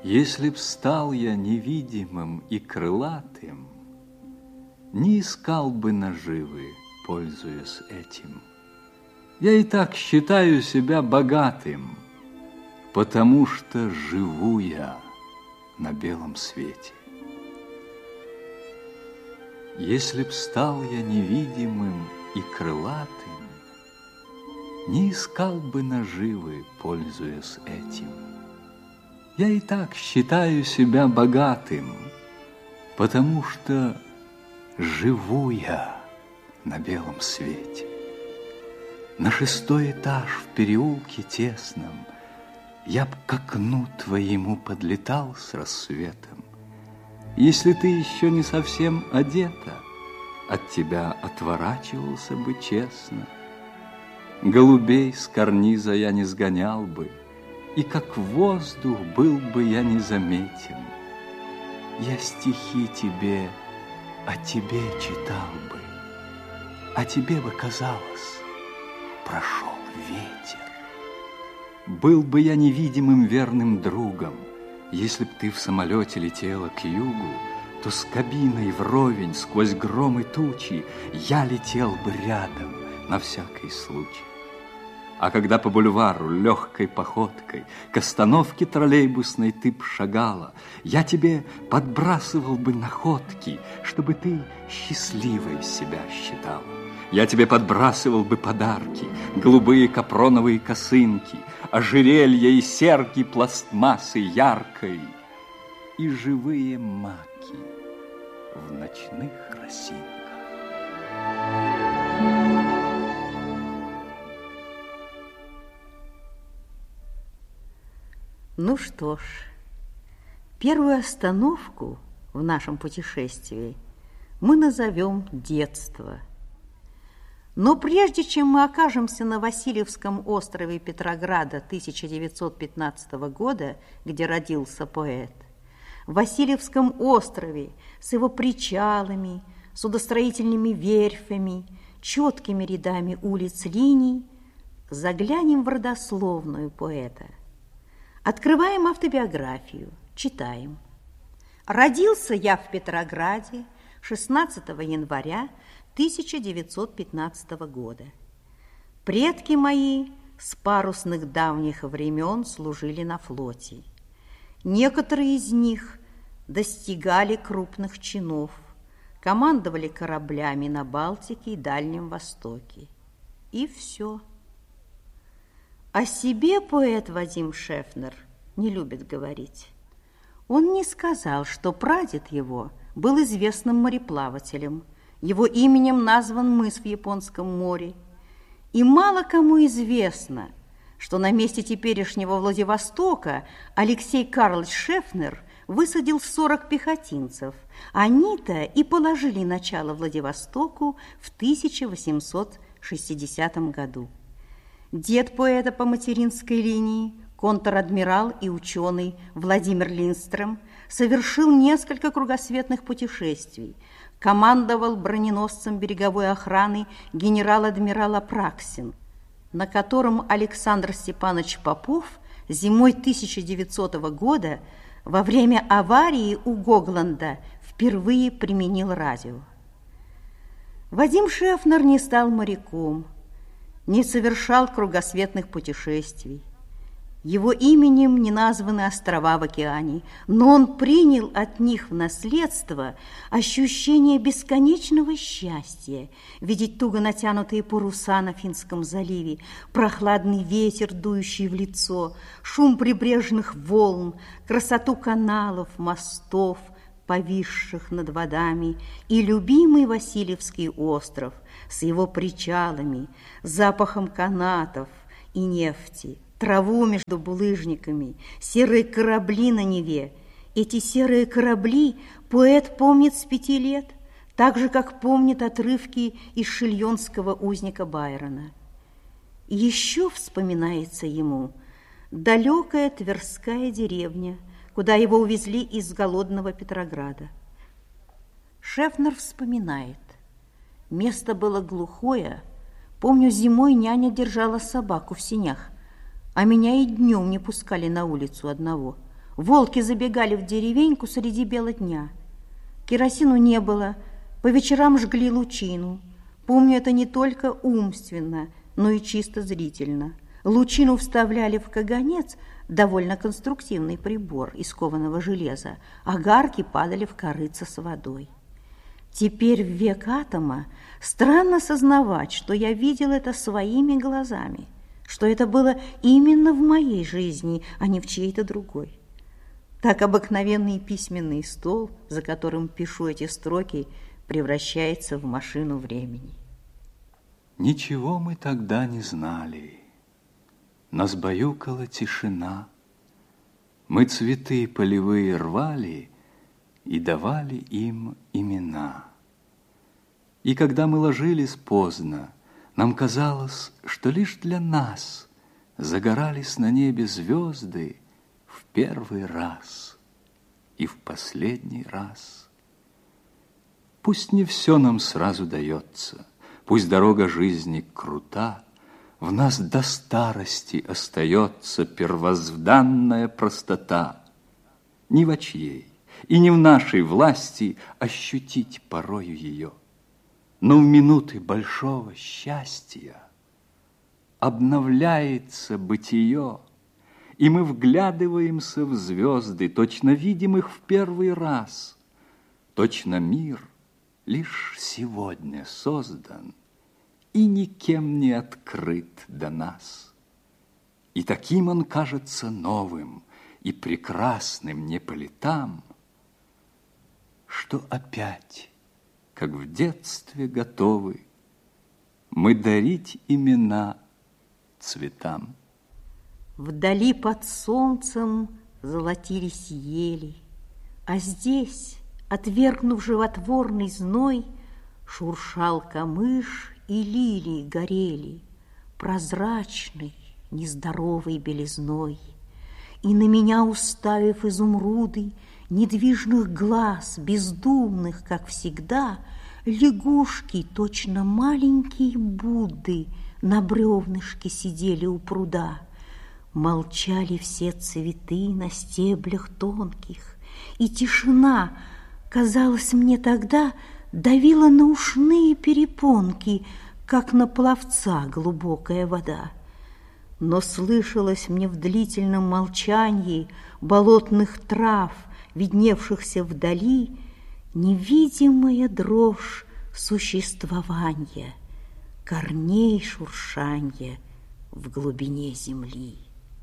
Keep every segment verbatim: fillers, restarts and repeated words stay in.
Если б стал я невидимым и крылатым, не искал бы наживы, пользуясь этим. Я и так считаю себя богатым, потому что живу я на белом свете. Если б стал я невидимым и крылатым, не искал бы наживы, пользуясь этим. Я и так считаю себя богатым, потому что живу я на белом свете. На шестой этаж в переулке тесном я б к окну твоему подлетал с рассветом. Если ты еще не совсем одета, от тебя отворачивался бы честно. Голубей с карниза я не сгонял бы, и как воздух был бы я незаметен. Я стихи тебе о тебе читал бы, а тебе бы казалось, прошел ветер. Был бы я невидимым верным другом, если б ты в самолете летела к югу, то с кабиной вровень сквозь гром и тучи я летел бы рядом на всякий случай. А когда по бульвару легкой походкой к остановке троллейбусной ты б шагала, я тебе подбрасывал бы находки, чтобы ты счастливой себя считала. Я тебе подбрасывал бы подарки, голубые капроновые косынки, ожерелья и серьги пластмассы яркой и живые маки в ночных росинках. Ну что ж, первую остановку в нашем путешествии мы назовем детство. Но прежде чем мы окажемся на Васильевском острове Петрограда тысяча девятьсот пятнадцатого года, где родился поэт, в Васильевском острове с его причалами, судостроительными верфями, четкими рядами улиц, линий, заглянем в родословную поэта. Открываем автобиографию, читаем. Родился я в Петрограде шестнадцатого января тысяча девятьсот пятнадцатого года. Предки мои с парусных давних времен служили на флоте. Некоторые из них достигали крупных чинов, командовали кораблями на Балтике и Дальнем Востоке. И все. О себе поэт Вадим Шефнер не любит говорить. Он не сказал, что прадед его был известным мореплавателем, его именем назван мыс в Японском море. И мало кому известно, что на месте теперешнего Владивостока Алексей Карлович Шефнер высадил сорок пехотинцев. Они-то и положили начало Владивостоку в тысяча восемьсот шестидесятом году. Дед поэта по материнской линии, контр-адмирал и ученый Владимир Линдстрем, совершил несколько кругосветных путешествий, командовал броненосцем береговой охраны генерал-адмирал Апраксин, на котором Александр Степанович Попов зимой тысяча девятисотого года во время аварии у Гогланда впервые применил радио. Вадим Шефнер не стал моряком, не совершал кругосветных путешествий. Его именем не названы острова в океане, но он принял от них в наследство ощущение бесконечного счастья, видеть туго натянутые паруса на Финском заливе, прохладный ветер, дующий в лицо, шум прибрежных волн, красоту каналов, мостов, повисших над водами, и любимый Васильевский остров с его причалами, запахом канатов и нефти, траву между булыжниками, серые корабли на Неве. Эти серые корабли поэт помнит с пяти лет, так же, как помнит отрывки из шильонского узника Байрона. И еще вспоминается ему далекая Тверская деревня, куда его увезли из голодного Петрограда. Шефнер вспоминает. Место было глухое. Помню, зимой няня держала собаку в сенях, а меня и днем не пускали на улицу одного. Волки забегали в деревеньку среди бела дня. Керосину не было, по вечерам жгли лучину. Помню это не только умственно, но и чисто зрительно. Лучину вставляли в каганец, довольно конструктивный прибор из кованого железа, огарки падали в корыце с водой. Теперь в век атома странно сознавать, что я видел это своими глазами, что это было именно в моей жизни, а не в чьей-то другой. Так обыкновенный письменный стол, за которым пишу эти строки, превращается в машину времени. Ничего мы тогда не знали. Нас баюкала тишина. Мы цветы полевые рвали и давали им имена. И когда мы ложились поздно, нам казалось, что лишь для нас загорались на небе звезды в первый раз и в последний раз. Пусть не все нам сразу дается, пусть дорога жизни крута, в нас до старости остается первозданная простота. Ни во чьей и не в нашей власти ощутить порою ее, но в минуты большого счастья обновляется бытие, и мы вглядываемся в звезды, точно видим их в первый раз, точно мир лишь сегодня создан и никем не открыт до нас. И таким он кажется новым и прекрасным не по летам, что опять, как в детстве, готовы мы дарить имена цветам. Вдали под солнцем золотились ели, а здесь, отвергнув животворный зной, шуршал камыш, и лилии горели прозрачной, нездоровой белизной. И на меня, уставив изумруды недвижных глаз, бездумных, как всегда, лягушки, точно маленькие Будды, на бревнышке сидели у пруда. Молчали все цветы на стеблях тонких, и тишина, казалось мне тогда, давила на ушные перепонки, как на пловца глубокая вода. Но слышалось мне в длительном молчании болотных трав, видневшихся вдали, невидимая дрожь существования, корней шуршанья в глубине земли.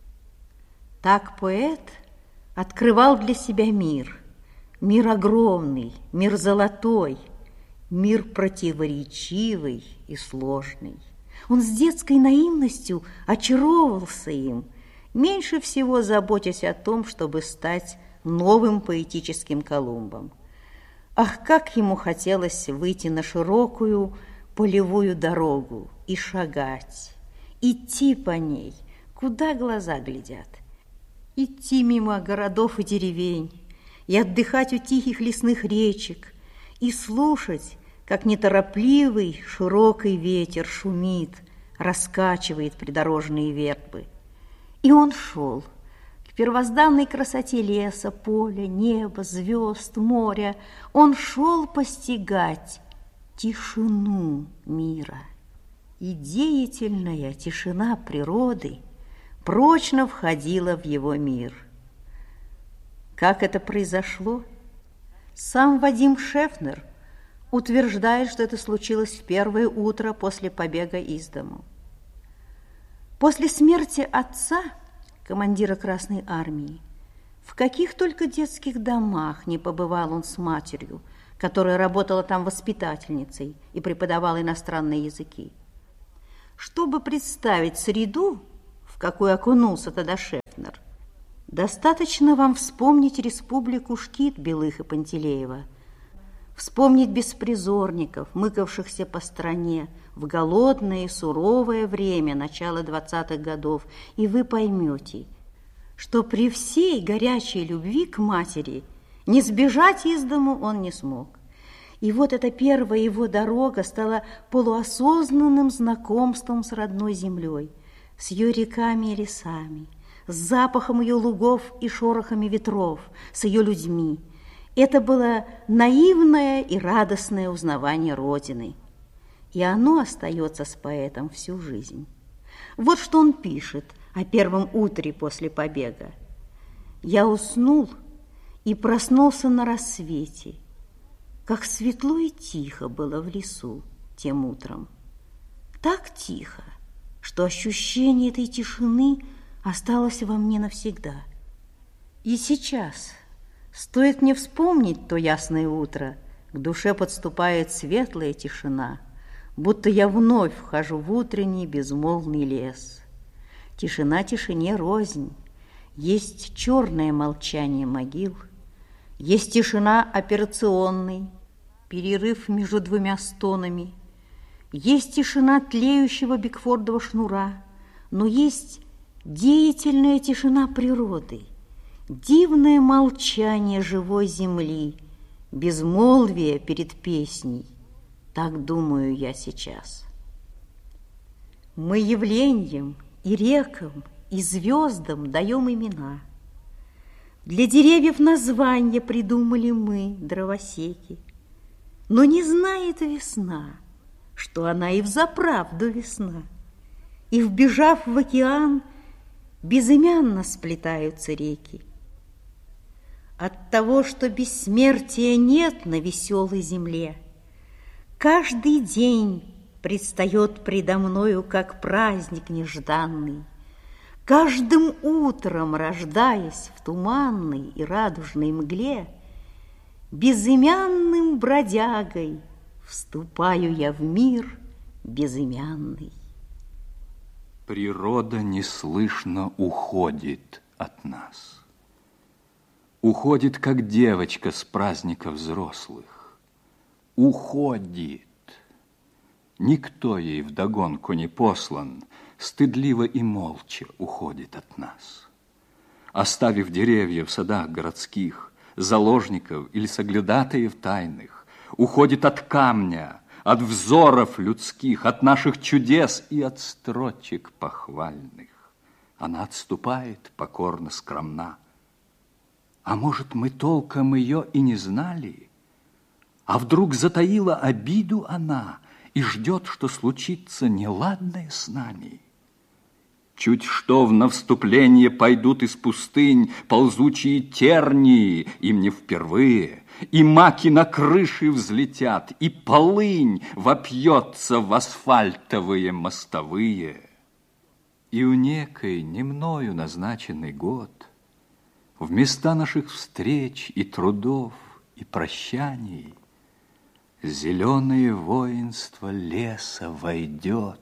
Так поэт открывал для себя мир, мир огромный, мир золотой, мир противоречивый и сложный. Он с детской наивностью очаровывался им, меньше всего заботясь о том, чтобы стать новым поэтическим Колумбом. Ах, как ему хотелось выйти на широкую полевую дорогу и шагать, идти по ней, куда глаза глядят, идти мимо городов и деревень, и отдыхать у тихих лесных речек, и слушать, как неторопливый широкий ветер шумит, раскачивает придорожные вербы. И он шел к первозданной красоте леса, поля, неба, звезд, моря. Он шел постигать тишину мира. И деятельная тишина природы прочно входила в его мир. Как это произошло? Сам Вадим Шефнер утверждает, что это случилось в первое утро после побега из дому. После смерти отца, командира Красной Армии, в каких только детских домах не побывал он с матерью, которая работала там воспитательницей и преподавала иностранные языки. Чтобы представить среду, в какую окунулся тогда Шефнер, достаточно вам вспомнить республику Шкит Белых и Пантелеева, вспомнить беспризорников, мыкавшихся по стране в голодное и суровое время начала двадцатых годов, и вы поймете, что при всей горячей любви к матери не сбежать из дому он не смог. И вот эта первая его дорога стала полуосознанным знакомством с родной землей, с ее реками и лесами, с запахом ее лугов и шорохами ветров, с ее людьми. Это было наивное и радостное узнавание Родины. И оно остается с поэтом всю жизнь. Вот что он пишет о первом утре после побега. «Я уснул и проснулся на рассвете. Как светло и тихо было в лесу тем утром. Так тихо, что ощущение этой тишины осталось во мне навсегда. И сейчас, стоит мне вспомнить то ясное утро, к душе подступает светлая тишина, будто я вновь вхожу в утренний безмолвный лес. Тишина тишине рознь, есть черное молчание могил, есть тишина операционной, перерыв между двумя стонами, есть тишина тлеющего Бигфордова шнура, но есть деятельная тишина природы, дивное молчание живой земли, безмолвие перед песней. Так думаю я сейчас. Мы явлениям и рекам, и звездам даем имена. Для деревьев названия придумали мы, дровосеки. Но не знает весна, что она и взаправду весна. И, вбежав в океан, безымянно сплетаются реки. От того, что бессмертия нет на веселой земле, каждый день предстает предо мною, как праздник нежданный. Каждым утром, рождаясь в туманной и радужной мгле, безымянным бродягой вступаю я в мир безымянный. Природа неслышно уходит от нас. Уходит, как девочка с праздника взрослых. Уходит. Никто ей вдогонку не послан, стыдливо и молча уходит от нас. Оставив деревья в садах городских, заложников или соглядатаев тайных, уходит от камня, от взоров людских, от наших чудес и от строчек похвальных. Она отступает, покорно, скромна. А может, мы толком ее и не знали? А вдруг затаила обиду она и ждет, что случится неладное с нами? Чуть что в навступление пойдут из пустынь ползучие тернии, им не впервые, и маки на крыши взлетят, и полынь вопьется в асфальтовые мостовые. И у некой не мною назначенный год в места наших встреч и трудов, и прощаний зеленое воинство леса войдет,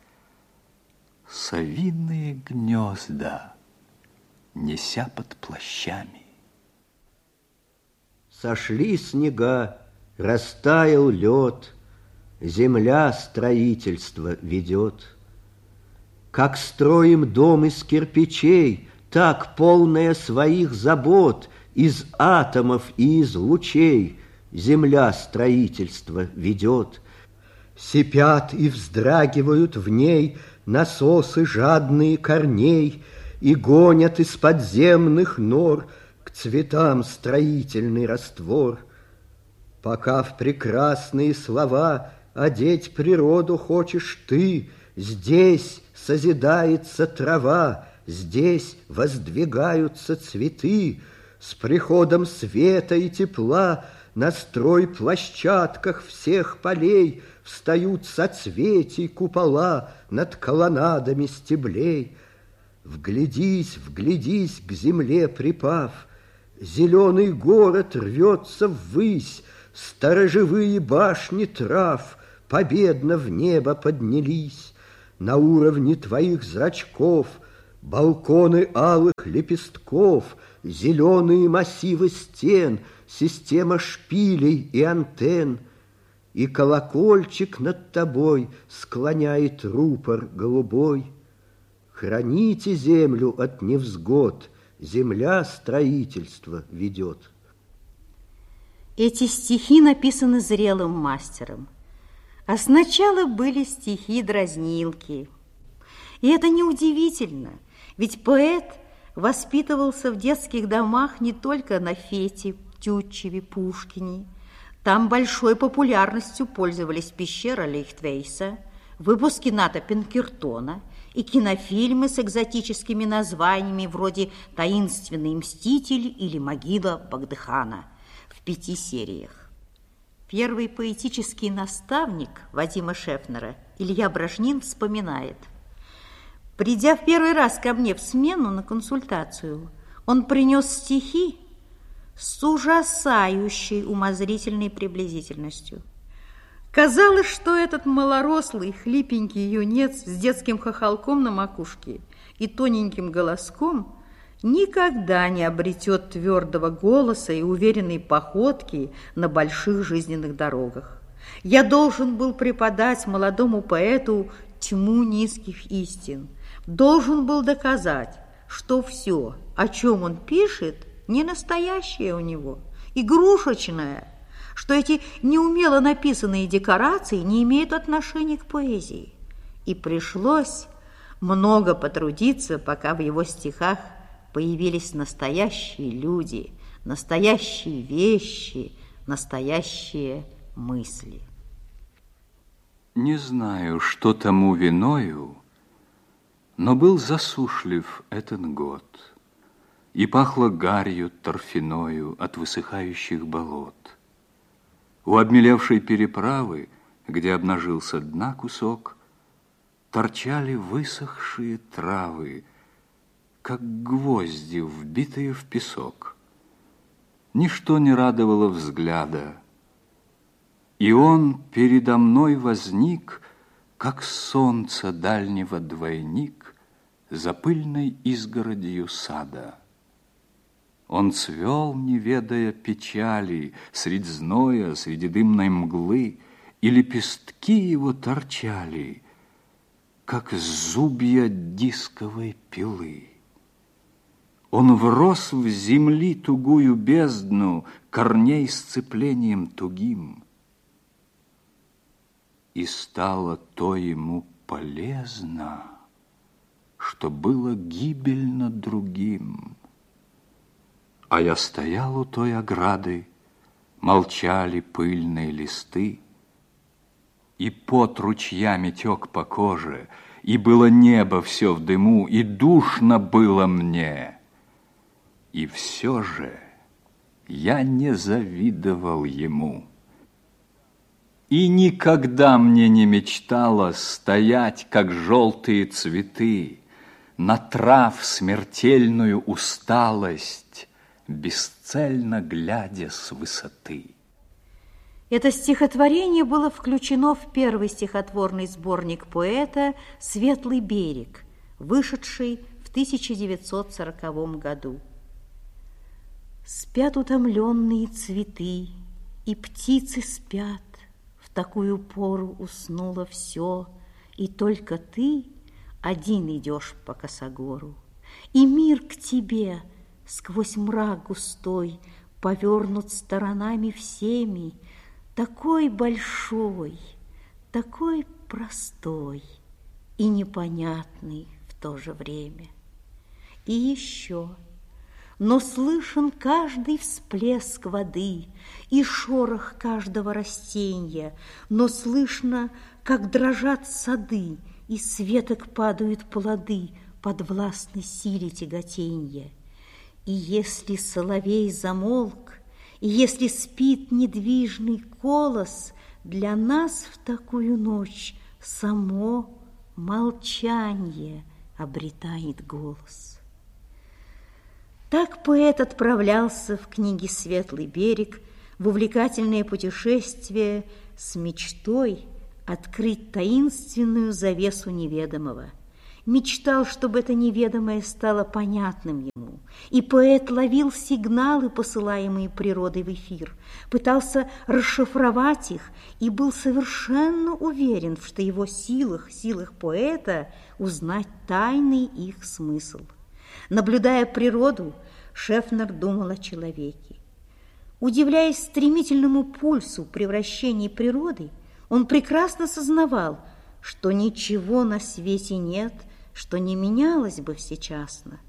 совиные гнезда неся под плащами. Сошли снега, растаял лед, земля строительство ведет. Как строим дом из кирпичей, так, полная своих забот, из атомов и из лучей, земля строительство ведет. Сипят и вздрагивают в ней насосы жадные корней и гонят из подземных нор к цветам строительный раствор. Пока в прекрасные слова одеть природу хочешь ты, здесь созидается трава, здесь воздвигаются цветы. С приходом света и тепла на стройплощадках всех полей встают соцветий купола над колоннадами стеблей. Вглядись, вглядись, к земле припав, зеленый город рвется ввысь, сторожевые башни трав победно в небо поднялись. На уровне твоих зрачков балконы алых лепестков, зеленые массивы стен, система шпилей и антенн. И колокольчик над тобой склоняет рупор голубой. Храните землю от невзгод, земля строительство ведет. Эти стихи написаны зрелым мастером. А сначала были стихи-дразнилки. И это неудивительно, ведь поэт воспитывался в детских домах не только на Фете, Тютчеве, Пушкине. Там большой популярностью пользовались пещера Лейхтвейса, выпуски Ната Пинкертона и кинофильмы с экзотическими названиями вроде «Таинственный мститель» или «Могила Багдыхана» в пяти сериях. Первый поэтический наставник Вадима Шефнера, Илья Бражнин, вспоминает: «Придя в первый раз ко мне в смену на консультацию, он принес стихи с ужасающей умозрительной приблизительностью. Казалось, что этот малорослый, хлипенький юнец с детским хохолком на макушке и тоненьким голоском никогда не обретет твердого голоса и уверенной походки на больших жизненных дорогах. Я должен был преподать молодому поэту тьму низких истин, должен был доказать, что все, о чем он пишет, не настоящее у него, игрушечное, что эти неумело написанные декорации не имеют отношения к поэзии. И пришлось много потрудиться, пока в его стихах появились настоящие люди, настоящие вещи, настоящие мысли». Не знаю, что тому виною, но был засушлив этот год, и пахло гарью торфяною от высыхающих болот. У обмелевшей переправы, где обнажился дна кусок, торчали высохшие травы, как гвозди, вбитые в песок. Ничто не радовало взгляда, и он передо мной возник, как солнце дальнего двойник за пыльной изгородью сада. Он цвел, не ведая печали, средь зноя, среди дымной мглы, и лепестки его торчали, как зубья дисковой пилы. Он врос в земли тугую бездну, корней сцеплением тугим, и стало то ему полезно, что было гибельно другим. А я стоял у той ограды, молчали пыльные листы, и пот ручьями тек по коже, и было небо все в дыму, и душно было мне. И все же я не завидовал ему. И никогда мне не мечталось стоять, как желтые цветы, натрав смертельную усталость, бесцельно глядя с высоты. Это стихотворение было включено в первый стихотворный сборник поэта «Светлый берег», вышедший в тысяча девятьсот сороковом году. Спят утомленные цветы, и птицы спят, в такую пору уснуло все, и только ты один идешь по косогору, и мир к тебе сквозь мрак густой повернут сторонами всеми, такой большой, такой простой и непонятный в то же время. И еще, но слышен каждый всплеск воды и шорох каждого растения, но слышно, как дрожат сады, и с веток падают плоды под властной силе тяготенья. И если соловей замолк, и если спит недвижный колос, для нас в такую ночь само молчание обретает голос. Так поэт отправлялся в книге «Светлый берег» в увлекательное путешествие с мечтой открыть таинственную завесу неведомого. Мечтал, чтобы это неведомое стало понятным ему. И поэт ловил сигналы, посылаемые природой в эфир, пытался расшифровать их и был совершенно уверен, что в его силах, силах поэта узнать тайный их смысл. Наблюдая природу, Шефнер думал о человеке. Удивляясь стремительному пульсу превращений природы, он прекрасно сознавал, что ничего на свете нет, что не менялось бы всечасно.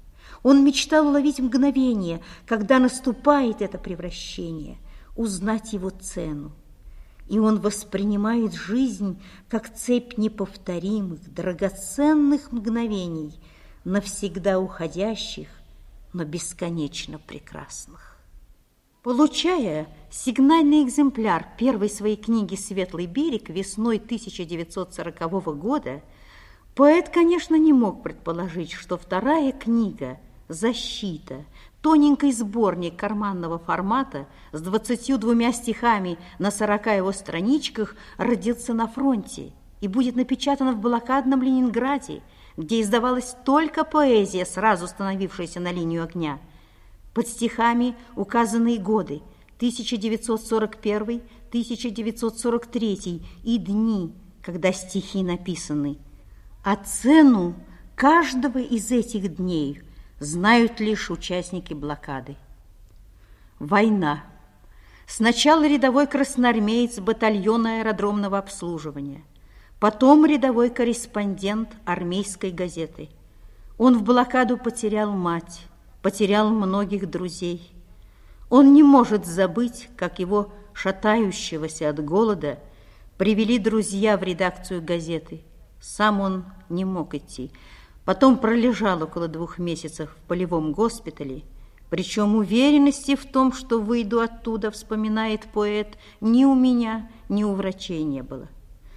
Он мечтал уловить мгновение, когда наступает это превращение, узнать его цену. И он воспринимает жизнь как цепь неповторимых, драгоценных мгновений, навсегда уходящих, но бесконечно прекрасных. Получая сигнальный экземпляр первой своей книги «Светлый берег» весной тысяча девятьсот сорокового года, поэт, конечно, не мог предположить, что вторая книга «Защита», тоненький сборник карманного формата с двадцатью двумя стихами на сорока его страничках, родился на фронте и будет напечатана в блокадном Ленинграде, где издавалась только поэзия, сразу становившаяся на линию огня. Под стихами указаны годы тысяча девятьсот сорок первый — тысяча девятьсот сорок третий и дни, когда стихи написаны. А цену каждого из этих дней знают лишь участники блокады. Война. Сначала рядовой красноармеец батальона аэродромного обслуживания, потом рядовой корреспондент армейской газеты. Он в блокаду потерял мать, потерял многих друзей. Он не может забыть, как его, шатающегося от голода, привели друзья в редакцию газеты. Сам он не мог идти. Потом пролежал около двух месяцев в полевом госпитале, причем уверенности в том, что выйду оттуда, вспоминает поэт, ни у меня, ни у врачей не было.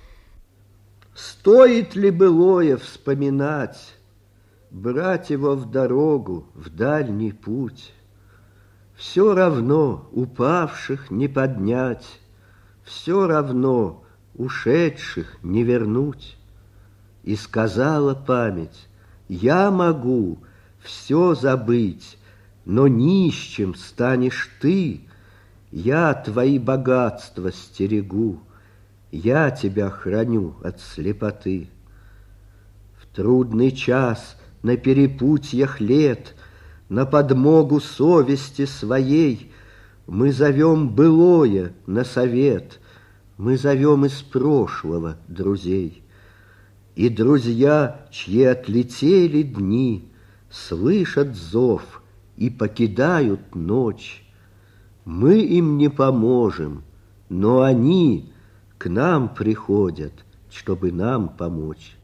Стоит ли былое вспоминать, брать его в дорогу, в дальний путь? Все равно упавших не поднять, все равно ушедших не вернуть. И сказала память: я могу все забыть, но нищим станешь ты. Я твои богатства стерегу, я тебя храню от слепоты. В трудный час на перепутьях лет, на подмогу совести своей мы зовем былое на совет, мы зовем из прошлого друзей. И друзья, чьи отлетели дни, слышат зов и покидают ночь. Мы им не поможем, но они к нам приходят, чтобы нам помочь.